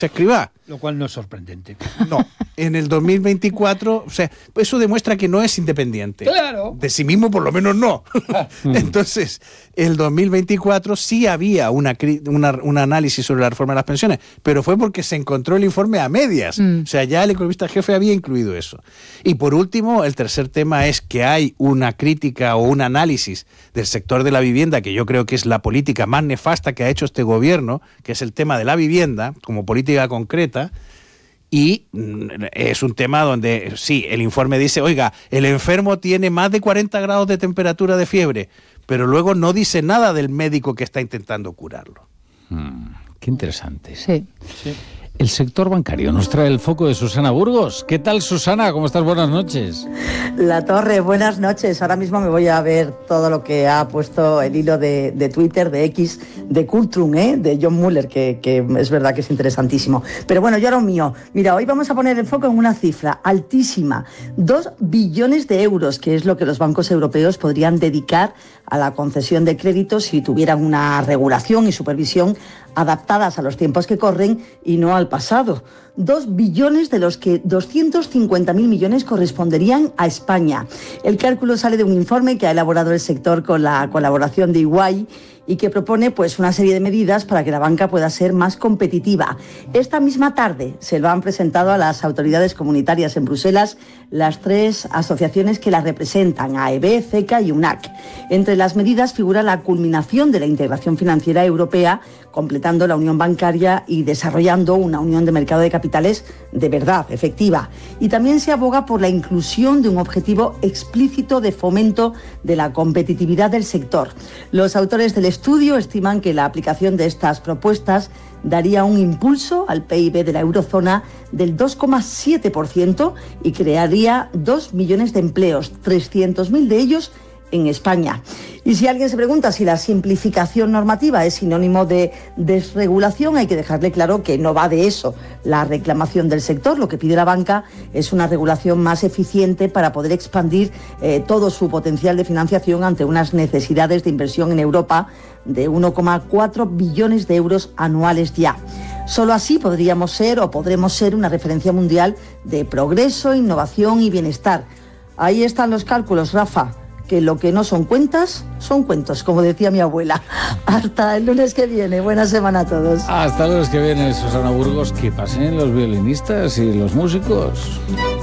Escribá. Lo cual no es sorprendente. No, en el 2024, o sea, eso demuestra que no es independiente. Claro. De sí mismo, por lo menos, no. Entonces, el 2024 sí había un análisis sobre la reforma de las pensiones, pero fue porque se encontró el informe a medias. O sea, ya el economista jefe había incluido eso. Y por último, el tercer tema es que hay una crítica o un análisis del sector de la vivienda, que yo creo que es la política más nefasta que ha hecho este gobierno, que es el tema de la vivienda como política concreta. Y es un tema donde, sí, el informe dice, oiga, el enfermo tiene más de 40 grados de temperatura de fiebre, pero luego no dice nada del médico que está intentando curarlo. Qué interesante. Sí. El sector bancario nos trae el foco de Susana Burgos. ¿Qué tal, Susana? ¿Cómo estás? Buenas noches. La Torre, buenas noches. Ahora mismo me voy a ver todo lo que ha puesto el hilo de Twitter, de X, de Kultrum, de John Muller, que es verdad que es interesantísimo. Pero bueno, yo a lo mío. Mira, hoy vamos a poner el foco en una cifra altísima. 2 billones de euros, que es lo que los bancos europeos podrían dedicar a la concesión de créditos si tuvieran una regulación y supervisión adaptadas a los tiempos que corren y no al pasado. 2 billones, de los que 250.000 millones corresponderían a España. El cálculo sale de un informe que ha elaborado el sector con la colaboración de EY y que propone pues una serie de medidas para que la banca pueda ser más competitiva. Esta misma tarde se lo han presentado a las autoridades comunitarias en Bruselas las 3 asociaciones que la representan, AEB, CECA y UNAC. Entre las medidas figura la culminación de la integración financiera europea, completando la unión bancaria y desarrollando una unión de mercado de capitales de verdad, efectiva. Y también se aboga por la inclusión de un objetivo explícito de fomento de la competitividad del sector. Los autores del estudio estiman que la aplicación de estas propuestas daría un impulso al PIB de la eurozona del 2,7% y crearía 2 millones de empleos, 300.000 de ellos en España. Y si alguien se pregunta si la simplificación normativa es sinónimo de desregulación, hay que dejarle claro que no va de eso la reclamación del sector. Lo que pide la banca es una regulación más eficiente para poder expandir todo su potencial de financiación ante unas necesidades de inversión en Europa de 1,4 billones de euros anuales ya. Solo así podremos ser una referencia mundial de progreso, innovación y bienestar. Ahí están los cálculos, Rafa, que lo que no son cuentas, son cuentos, como decía mi abuela. Hasta el lunes que viene. Buena semana a todos. Hasta el lunes que viene, Susana Burgos. Que pasen los violinistas y los músicos.